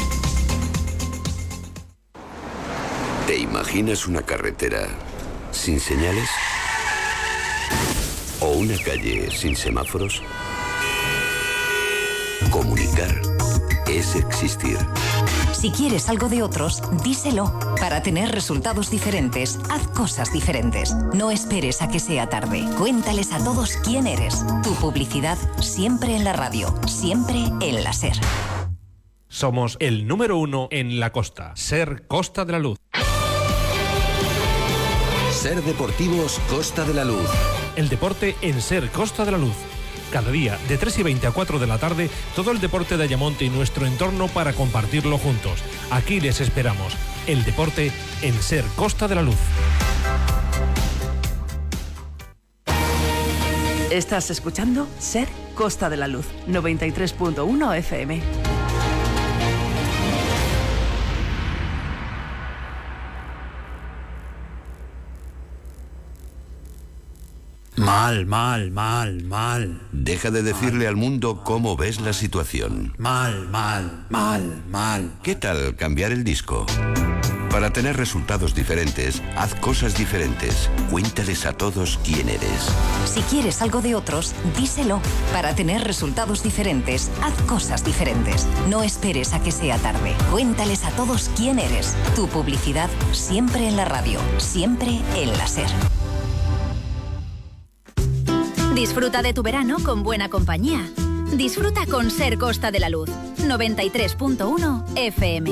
¿Te imaginas una carretera sin señales? ¿O una calle sin semáforos? Comunicar es existir. Si quieres algo de otros, díselo. Para tener resultados diferentes, haz cosas diferentes. No esperes a que sea tarde. Cuéntales a todos quién eres. Tu publicidad siempre en la radio, siempre en la SER. Somos el número 1 en la costa. SER Costa de la Luz. SER Deportivos Costa de la Luz. El deporte en SER Costa de la Luz. Cada día, de 3:20 a 4 de la tarde, todo el deporte de Ayamonte y nuestro entorno para compartirlo juntos. Aquí les esperamos. El deporte en SER Costa de la Luz. Estás escuchando SER Costa de la Luz, 93.1 FM. Mal. Deja de decirle al mundo cómo ves la situación. Mal. ¿Qué tal cambiar el disco? Para tener resultados diferentes, haz cosas diferentes. Cuéntales a todos quién eres. Si quieres algo de otros, díselo. Para tener resultados diferentes, haz cosas diferentes. No esperes a que sea tarde. Cuéntales a todos quién eres. Tu publicidad siempre en la radio, siempre en la SER. Disfruta de tu verano con buena compañía. Disfruta con SER Costa de la Luz, 93.1 FM.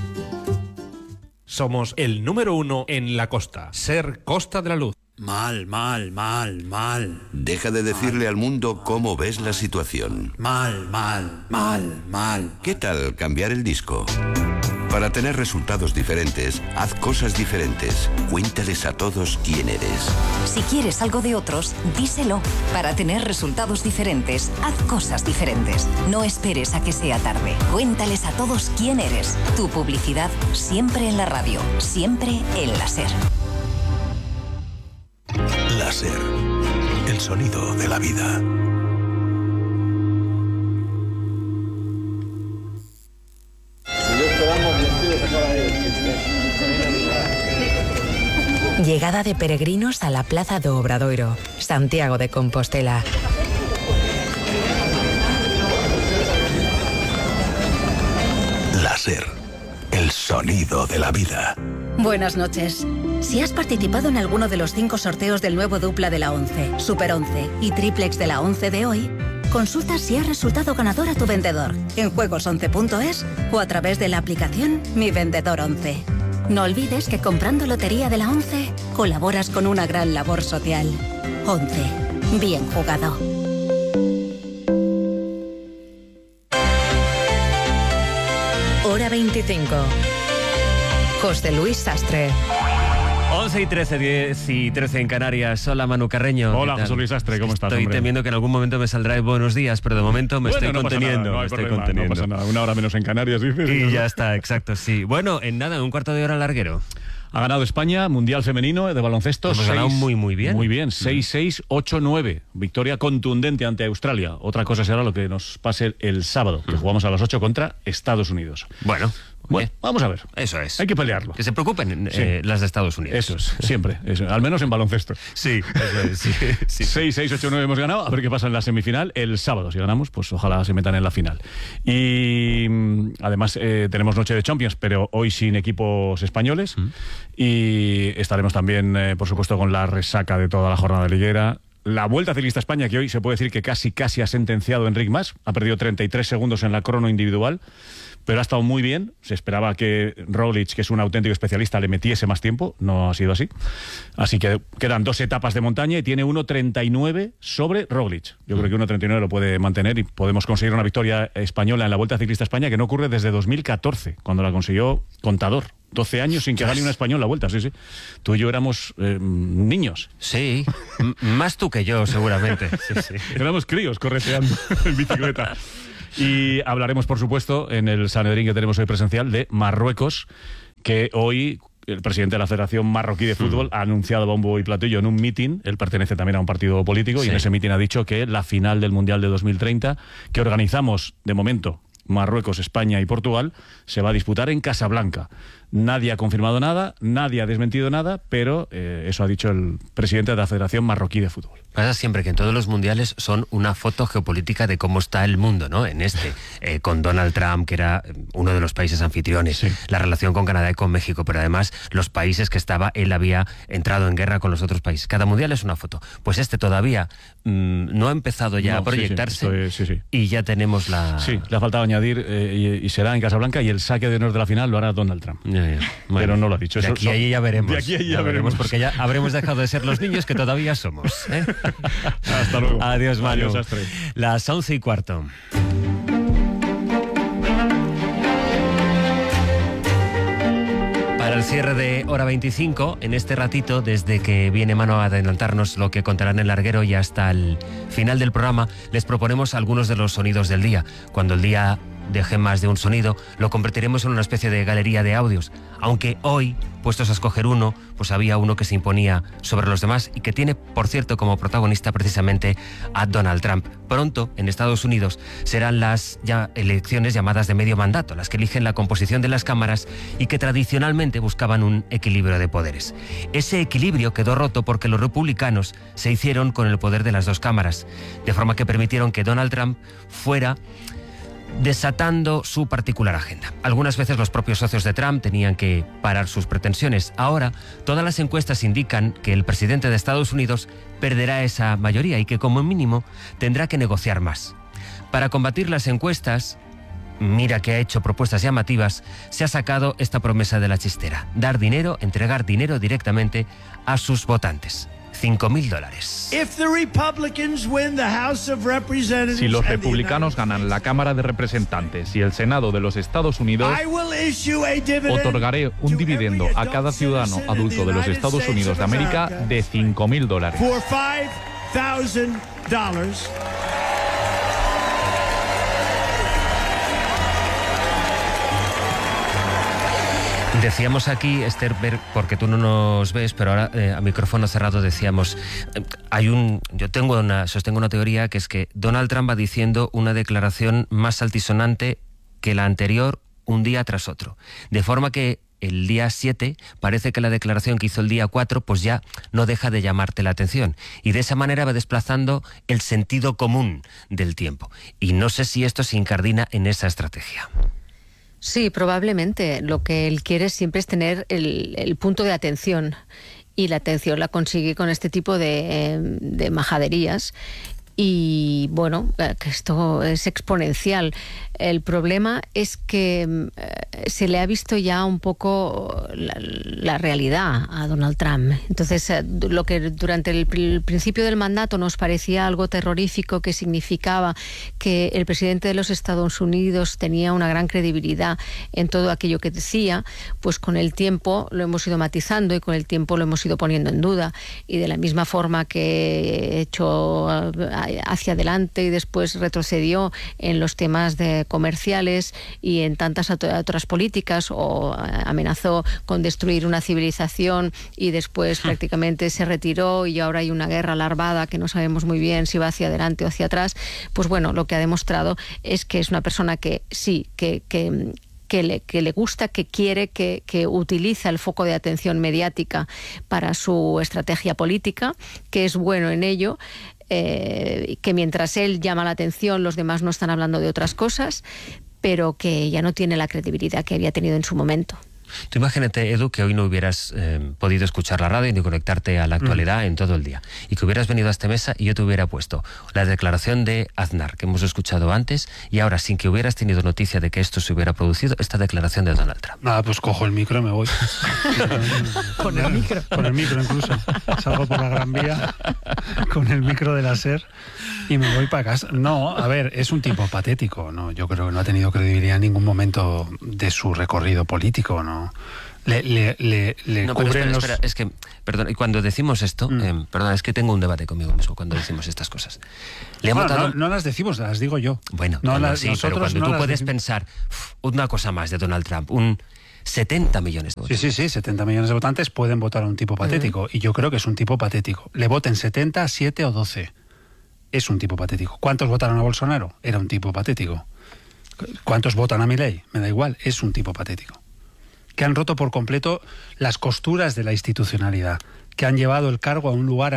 Somos el número 1 en la costa. SER Costa de la Luz. Mal. Deja de decirle al mundo cómo ves la situación. Mal. ¿Qué tal cambiar el disco? Para tener resultados diferentes, haz cosas diferentes. Cuéntales a todos quién eres. Si quieres algo de otros, díselo. Para tener resultados diferentes, haz cosas diferentes. No esperes a que sea tarde. Cuéntales a todos quién eres. Tu publicidad siempre en la radio, siempre en la SER. La SER, el sonido de la vida. Llegada de peregrinos a la Plaza do Obradoiro, Santiago de Compostela. La SER, el sonido de la vida. Buenas noches. Si has participado en alguno de los 5 sorteos del nuevo dupla de la 11, Super 11 y triplex de la 11 de hoy, consulta si has resultado ganador a tu vendedor en juegos11.es o a través de la aplicación Mi Vendedor 11. No olvides que comprando Lotería de la 11 colaboras con una gran labor social. 11. Bien jugado. Hora 25. José Luis Sastre. 11:13, 10:13 en Canarias. Hola, Manu Carreño. Hola, José Luis Sastre, ¿cómo estás, Estoy hombre? temiendo que en algún momento me saldrá el buenos días, pero de momento me estoy conteniendo. No pasa nada. Una hora menos en Canarias, dices. Y ya está, exacto, sí. Bueno, en un cuarto de hora larguero. Ha ganado España, Mundial Femenino de baloncesto. Hemos ganado muy bien. Muy bien, 6-6, 8-9. Victoria contundente ante Australia. Otra cosa será lo que nos pase el sábado, que jugamos a las 8 contra Estados Unidos. Bueno, vamos a ver. Eso es. Hay que pelearlo. Que se preocupen las de Estados Unidos. Eso es, siempre. Al menos en baloncesto. Sí, eso es. Sí. 6-6, 8-9 hemos ganado. A ver qué pasa en la semifinal. El sábado, si ganamos, pues ojalá se metan en la final. Y además tenemos noche de Champions, pero hoy sin equipos españoles. Y estaremos también, por supuesto, con la resaca de toda la jornada liguera. La Vuelta Ciclista a España, que hoy se puede decir que casi ha sentenciado Enric Mas. Ha perdido 33 segundos en la crono individual. pero ha estado muy bien. Se esperaba que Roglic, que es un auténtico especialista, le metiese más tiempo. No ha sido así. Así que quedan 2 etapas de montaña y tiene 1.39 sobre Roglic. Yo creo que 1.39 lo puede mantener y podemos conseguir una victoria española en la Vuelta Ciclista a España, que no ocurre desde 2014, cuando la consiguió Contador. 12 años sin que gane un español la Vuelta, sí. Tú y yo éramos niños. Sí, más tú que yo, seguramente. Sí. Éramos críos correteando en bicicleta. Y hablaremos, por supuesto, en el Sanedrín que tenemos hoy presencial, de Marruecos, que hoy el presidente de la Federación Marroquí de Fútbol ha anunciado bombo y platillo en un mitin. Él pertenece también a un partido político y en ese mitin ha dicho que la final del Mundial de 2030, que organizamos de momento Marruecos, España y Portugal, se va a disputar en Casablanca. Nadie ha confirmado nada, nadie ha desmentido nada, pero eso ha dicho el presidente de la Federación Marroquí de Fútbol. Pasa siempre que en todos los mundiales son una foto geopolítica de cómo está el mundo, ¿no? En con Donald Trump, que era uno de los países anfitriones, la relación con Canadá y con México, pero además los países que él había entrado en guerra con los otros países. Cada mundial es una foto. Pues todavía no ha empezado ya a proyectarse y ya tenemos la... Sí, le ha faltado añadir y será en Casablanca y el saque de honor de la final lo hará Donald Trump. Bueno, pero no lo ha dicho. De aquí a allí ya veremos. De aquí a allí ya veremos. Porque ya habremos dejado de ser los niños que todavía somos. Hasta luego. Adiós, Manu. Adiós, Astrid. Las 11:15. Para el cierre de Hora 25, en este ratito, desde que viene Manu a adelantarnos lo que contarán en el larguero y hasta el final del programa, les proponemos algunos de los sonidos del día. Cuando el día deje más de un sonido, lo convertiremos en una especie de galería de audios. Aunque hoy, puestos a escoger uno, pues había uno que se imponía sobre los demás y que tiene, por cierto, como protagonista precisamente a Donald Trump. Pronto, en Estados Unidos, serán las elecciones llamadas de medio mandato, las que eligen la composición de las cámaras y que tradicionalmente buscaban un equilibrio de poderes. Ese equilibrio quedó roto porque los republicanos se hicieron con el poder de las 2 cámaras, de forma que permitieron que Donald Trump fuera desatando su particular agenda. Algunas veces los propios socios de Trump tenían que parar sus pretensiones. Ahora, todas las encuestas indican que el presidente de Estados Unidos perderá esa mayoría y que como mínimo tendrá que negociar más. Para combatir las encuestas, mira que ha hecho propuestas llamativas, se ha sacado esta promesa de la chistera: dar dinero, entregar dinero directamente a sus votantes. $5,000. Si los republicanos ganan la Cámara de Representantes y el Senado de los Estados Unidos, otorgaré un dividendo a cada ciudadano adulto de los Estados Unidos de América de $5,000. Decíamos aquí, Esther, porque tú no nos ves, pero ahora a micrófono cerrado decíamos, sostengo una teoría que es que Donald Trump va diciendo una declaración más altisonante que la anterior un día tras otro. De forma que el día 7 parece que la declaración que hizo el día 4 pues ya no deja de llamarte la atención. Y de esa manera va desplazando el sentido común del tiempo. Y no sé si esto se incardina en esa estrategia. Sí, probablemente. Lo que él quiere siempre es tener el punto de atención, y la atención la consigue con este tipo de majaderías. Y bueno, que esto es exponencial. El problema es que se le ha visto ya un poco la realidad a Donald Trump. Entonces, lo que durante el principio del mandato nos parecía algo terrorífico, que significaba que el presidente de los Estados Unidos tenía una gran credibilidad en todo aquello que decía, pues con el tiempo lo hemos ido matizando y con el tiempo lo hemos ido poniendo en duda. Y de la misma forma que he hecho hacia adelante y después retrocedió en los temas comerciales y en tantas otras políticas, o amenazó con destruir una civilización y después prácticamente se retiró y ahora hay una guerra larvada que no sabemos muy bien si va hacia adelante o hacia atrás. Pues bueno, lo que ha demostrado es que es una persona que sí, que le gusta, que quiere, que utiliza el foco de atención mediática para su estrategia política, que es bueno en ello, que mientras él llama la atención, los demás no están hablando de otras cosas, pero que ya no tiene la credibilidad que había tenido en su momento. Tú imagínate, Edu, que hoy no hubieras podido escuchar la radio ni conectarte a la actualidad en todo el día, y que hubieras venido a esta mesa y yo te hubiera puesto la declaración de Aznar, que hemos escuchado antes, y ahora, sin que hubieras tenido noticia de que esto se hubiera producido, esta declaración de Donald Trump. Nada, pues cojo el micro y me voy. Con el micro. Con el micro incluso. Salgo por la Gran Vía con el micro de la SER y me voy para casa. No, a ver, es un tipo patético, ¿no? Yo creo que no ha tenido credibilidad en ningún momento de su recorrido político, ¿no? Le no, cubren pero los... espera, es que, perdón, y cuando decimos esto, perdón, es que tengo un debate conmigo mismo cuando decimos estas cosas. No las decimos, las digo yo. Bueno, sí, pero cuando no tú puedes pensar una cosa más de Donald Trump, 70 millones de votantes. Sí, 70 millones de votantes pueden votar a un tipo patético, y yo creo que es un tipo patético. Le voten 70, 7 o 12. Es un tipo patético. ¿Cuántos votaron a Bolsonaro? Era un tipo patético. ¿Cuántos votan a Milei? Me da igual, es un tipo patético. Que han roto por completo las costuras de la institucionalidad, que han llevado el cargo a un lugar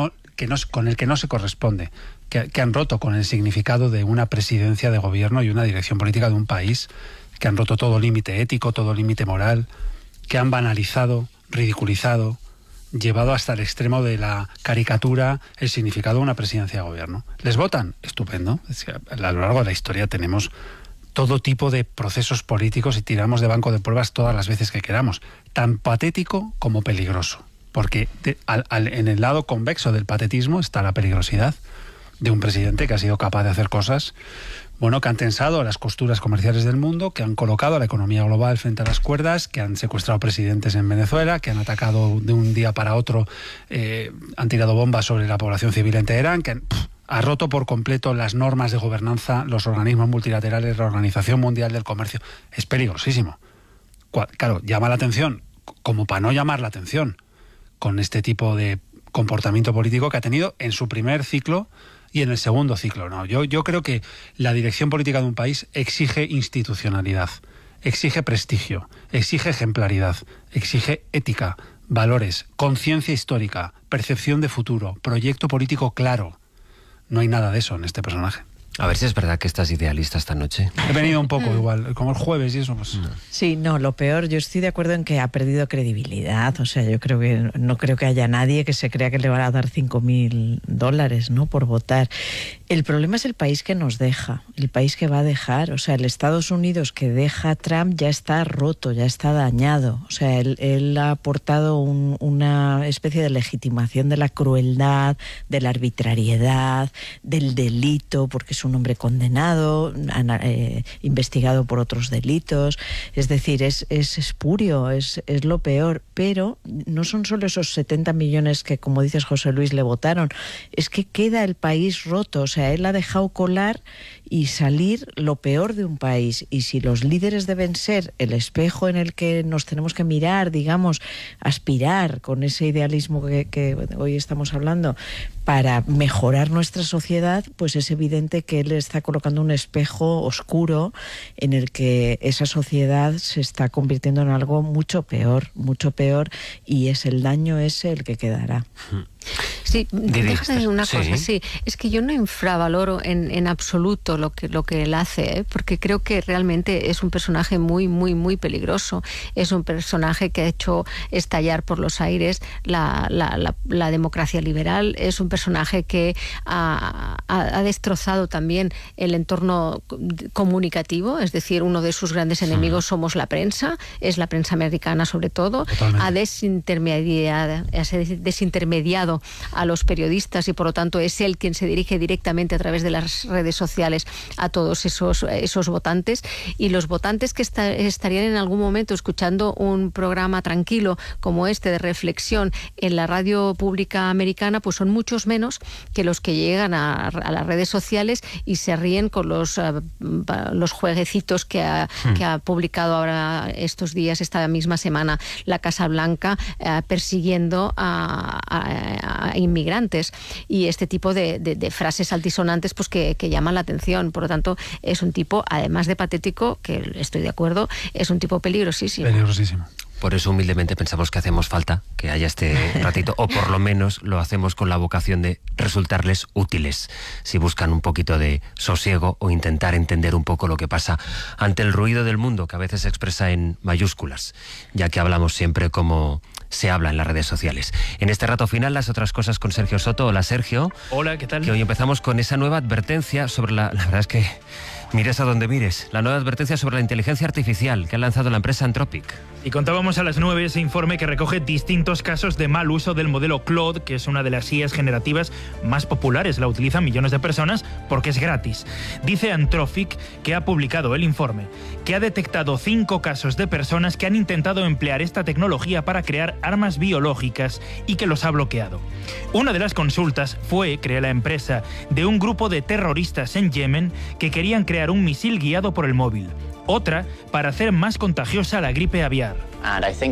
con el que no se corresponde, que han roto con el significado de una presidencia de gobierno y una dirección política de un país, que han roto todo límite ético, todo límite moral, que han banalizado, ridiculizado, llevado hasta el extremo de la caricatura el significado de una presidencia de gobierno. ¿Les votan? Estupendo. Es que a lo largo de la historia tenemos todo tipo de procesos políticos y tiramos de banco de pruebas todas las veces que queramos. Tan patético como peligroso. Porque en el lado convexo del patetismo está la peligrosidad de un presidente que ha sido capaz de hacer cosas, bueno, que han tensado las costuras comerciales del mundo, que han colocado a la economía global frente a las cuerdas, que han secuestrado presidentes en Venezuela, que han atacado de un día para otro, han tirado bombas sobre la población civil en Teherán, que ha roto por completo las normas de gobernanza, los organismos multilaterales, la Organización Mundial del Comercio. Es peligrosísimo. Claro, llama la atención, como para no llamar la atención, con este tipo de comportamiento político que ha tenido en su primer ciclo y en el segundo ciclo. No, yo creo que la dirección política de un país exige institucionalidad, exige prestigio, exige ejemplaridad, exige ética, valores, conciencia histórica, percepción de futuro, proyecto político claro. No hay nada de eso en este personaje. A ver si es verdad que estás idealista esta noche. He venido un poco igual, como el jueves y eso, pues... Sí, no, lo peor, yo estoy de acuerdo en que ha perdido credibilidad. O sea, yo creo que no creo que haya nadie que se crea que le van a dar $5.000, ¿no?, por votar. El problema es el país que nos deja, el país que va a dejar. O sea, el Estados Unidos que deja a Trump ya está roto, ya está dañado. O sea, él ha aportado una especie de legitimación de la crueldad, de la arbitrariedad, del delito, porque es un hombre condenado, investigado por otros delitos. Es decir, es espurio, es lo peor. Pero no son solo esos 70 millones que, como dices, José Luis, le votaron. Es que queda el país roto. O sea, él ha dejado colar y salir lo peor de un país. Y si los líderes deben ser el espejo en el que nos tenemos que mirar, digamos, aspirar con ese idealismo que hoy estamos hablando, para mejorar nuestra sociedad, pues es evidente que él está colocando un espejo oscuro en el que esa sociedad se está convirtiendo en algo mucho peor, y es el daño ese el que quedará. Sí, déjame una cosa, sí. Es que yo no infravaloro en absoluto lo que él hace, porque creo que realmente es un personaje muy, muy, muy peligroso. Es un personaje que ha hecho estallar por los aires la democracia liberal. Es un personaje que ha destrozado también el entorno comunicativo, es decir, uno de sus grandes enemigos somos la prensa, es la prensa americana sobre todo. Ha desintermediado a los periodistas y por lo tanto es él quien se dirige directamente a través de las redes sociales a todos esos votantes, y los votantes que estarían en algún momento escuchando un programa tranquilo como este de reflexión en la radio pública americana, pues son muchos menos que los que llegan a las redes sociales y se ríen con los jueguecitos que ha publicado ahora estos días, esta misma semana, la Casa Blanca, persiguiendo a inmigrantes, y este tipo de frases altisonantes pues que llaman la atención. Por lo tanto, es un tipo, además de patético, que estoy de acuerdo, es un tipo peligrosísimo. Peligrosísimo. Por eso humildemente pensamos que hacemos falta que haya este ratito, o por lo menos lo hacemos con la vocación de resultarles útiles, si buscan un poquito de sosiego o intentar entender un poco lo que pasa ante el ruido del mundo, que a veces se expresa en mayúsculas, ya que hablamos siempre como se habla en las redes sociales. En este rato final, las otras cosas con Sergio Soto. Hola, Sergio. Hola, ¿qué tal? Que hoy empezamos con esa nueva advertencia sobre la verdad es que mires a donde mires, la nueva advertencia sobre la inteligencia artificial que ha lanzado la empresa Anthropic. Y contábamos a las 9 ese informe que recoge distintos casos de mal uso del modelo Claude, que es una de las IAs generativas más populares. La utilizan millones de personas porque es gratis. Dice Anthropic, que ha publicado el informe, que ha detectado 5 casos de personas que han intentado emplear esta tecnología para crear armas biológicas y que los ha bloqueado. Una de las consultas fue, cree la empresa, de un grupo de terroristas en Yemen que querían crear un misil guiado por el móvil. Otra, para hacer más contagiosa la gripe aviar.